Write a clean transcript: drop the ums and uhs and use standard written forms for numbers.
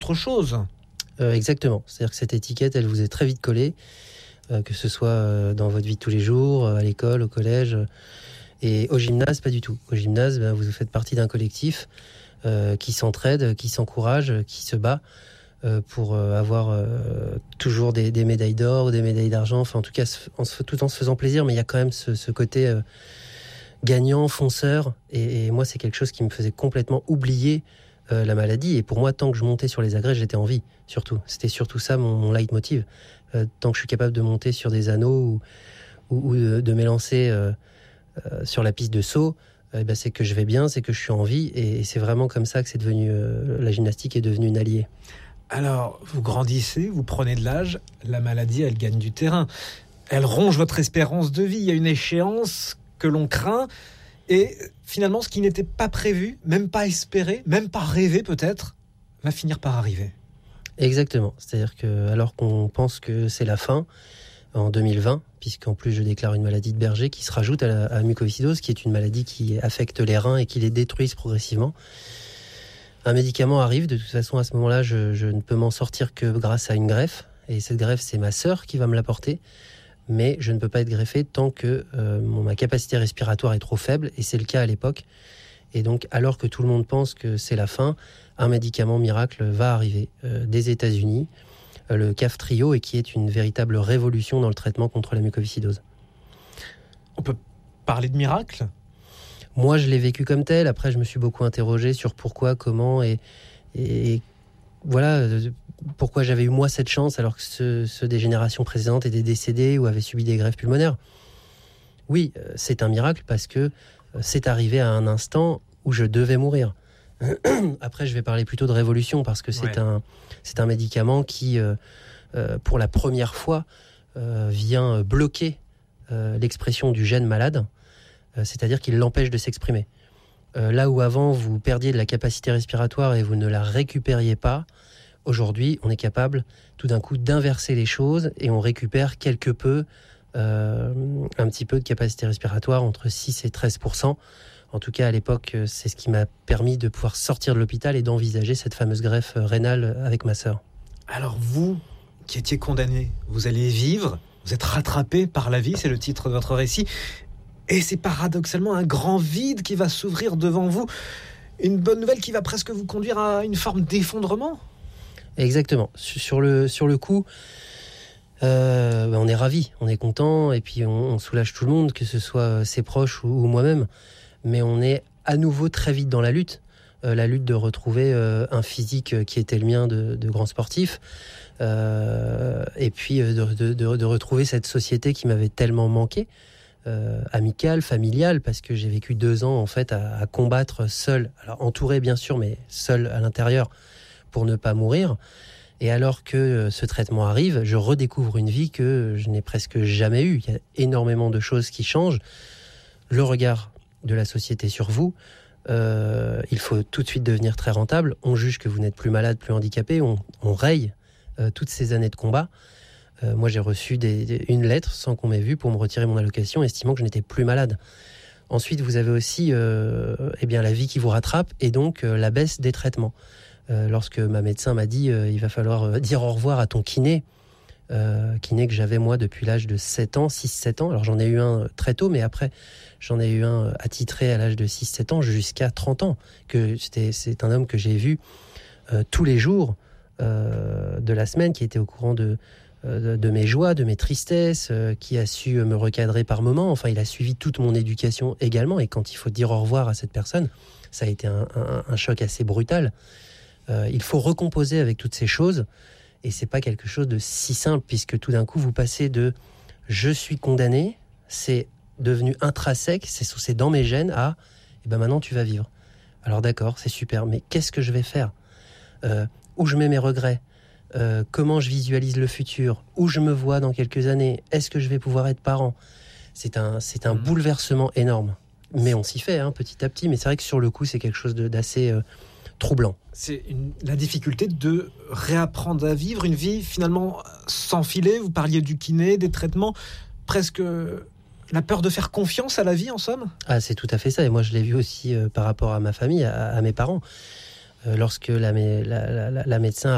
autre chose. Exactement. C'est-à-dire que cette étiquette, elle vous est très vite collée, que ce soit dans votre vie de tous les jours, à l'école, au collège. Et au gymnase, pas du tout. Au gymnase, vous faites partie d'un collectif qui s'entraide, qui s'encourage, qui se bat pour avoir toujours des médailles d'or ou des médailles d'argent. Enfin, en tout cas, tout en se faisant plaisir, mais il y a quand même ce côté gagnant, fonceur. Et moi, c'est quelque chose qui me faisait complètement oublier la maladie. Et pour moi, tant que je montais sur les agrès, j'étais en vie, surtout. C'était surtout ça mon leitmotiv. Tant que je suis capable de monter sur des anneaux ou de m'élancer sur la piste de saut, c'est que je vais bien, c'est que je suis en vie. Et c'est vraiment comme ça que c'est devenu, la gymnastique est devenue une alliée. Alors, vous grandissez, vous prenez de l'âge, la maladie, elle gagne du terrain. Elle ronge votre espérance de vie. Il y a une échéance que l'on craint. Et finalement, ce qui n'était pas prévu, même pas espéré, même pas rêvé peut-être, va finir par arriver. Exactement. C'est-à-dire que alors qu'on pense que c'est la fin, en 2020, puisqu'en plus je déclare une maladie de Berger qui se rajoute à la mucoviscidose, qui est une maladie qui affecte les reins et qui les détruisent progressivement. Un médicament arrive. De toute façon, à ce moment-là, je ne peux m'en sortir que grâce à une greffe. Et cette greffe, c'est ma sœur qui va me l'apporter. Mais je ne peux pas être greffé tant que ma capacité respiratoire est trop faible, et c'est le cas à l'époque. Et donc, alors que tout le monde pense que c'est la fin, un médicament miracle va arriver des États-Unis, le Kaftrio, et qui est une véritable révolution dans le traitement contre la mucoviscidose. On peut parler de miracle ? Moi, je l'ai vécu comme tel. Après, je me suis beaucoup interrogé sur pourquoi, comment, et voilà, pourquoi j'avais eu moi cette chance alors que ceux des générations précédentes étaient décédés ou avaient subi des greffes pulmonaires. Oui, c'est un miracle parce que c'est arrivé à un instant où je devais mourir. Après, je vais parler plutôt de révolution parce que c'est un médicament qui, pour la première fois, vient bloquer l'expression du gène malade, c'est-à-dire qu'il l'empêche de s'exprimer. Là où avant, vous perdiez de la capacité respiratoire et vous ne la récupériez pas, aujourd'hui, on est capable tout d'un coup d'inverser les choses et on récupère quelque peu, un petit peu de capacité respiratoire, entre 6 et 13%. En tout cas, à l'époque, c'est ce qui m'a permis de pouvoir sortir de l'hôpital et d'envisager cette fameuse greffe rénale avec ma sœur. Alors vous, qui étiez condamné, vous allez vivre, vous êtes rattrapé par la vie, c'est le titre de votre récit. Et c'est paradoxalement un grand vide qui va s'ouvrir devant vous. Une bonne nouvelle qui va presque vous conduire à une forme d'effondrement. Exactement. Sur le coup, on est ravis, on est content, et puis on soulage tout le monde, que ce soit ses proches ou moi-même. Mais on est à nouveau très vite dans la lutte de retrouver un physique qui était le mien de grand sportif, et puis de retrouver cette société qui m'avait tellement manqué, amicale, familiale, parce que j'ai vécu 2 ans en fait à combattre seul, alors entouré bien sûr, mais seul à l'intérieur pour ne pas mourir. Et alors que ce traitement arrive, je redécouvre une vie que je n'ai presque jamais eue. Il y a énormément de choses qui changent. Le regard de la société sur vous, il faut tout de suite devenir très rentable. On juge que vous n'êtes plus malade, plus handicapé. On raye toutes ces années de combat. Moi, j'ai reçu une lettre sans qu'on m'ait vu pour me retirer mon allocation, estimant que je n'étais plus malade. Ensuite, vous avez aussi la vie qui vous rattrape et donc la baisse des traitements. Lorsque ma médecin m'a dit il va falloir dire au revoir à ton kiné, kiné que j'avais moi depuis l'âge de 6-7 ans. Alors j'en ai eu un très tôt, mais après j'en ai eu un attitré à l'âge de 6-7 ans jusqu'à 30 ans. C'est un homme que j'ai vu tous les jours de la semaine, qui était au courant de mes joies, de mes tristesses, qui a su me recadrer par moments. Enfin, il a suivi toute mon éducation également. Et quand il faut dire au revoir à cette personne, ça a été un choc assez brutal. Il faut recomposer avec toutes ces choses. Et c'est pas quelque chose de si simple, puisque tout d'un coup, vous passez de « je suis condamné », c'est devenu intrinsèque, c'est dans mes gènes, à « maintenant tu vas vivre ». Alors d'accord, c'est super, mais qu'est-ce que je vais faire ? Où je mets mes regrets ? Comment je visualise le futur ? Où je me vois dans quelques années ? Est-ce que je vais pouvoir être parent ? C'est un bouleversement énorme. Mais on s'y fait petit à petit, mais c'est vrai que sur le coup, c'est quelque chose d'assez troublant. C'est la difficulté de réapprendre à vivre une vie finalement sans filet. Vous parliez du kiné, des traitements, presque la peur de faire confiance à la vie en somme. Ah, c'est tout à fait ça. Et moi, je l'ai vu aussi par rapport à ma famille, à mes parents. Lorsque la médecin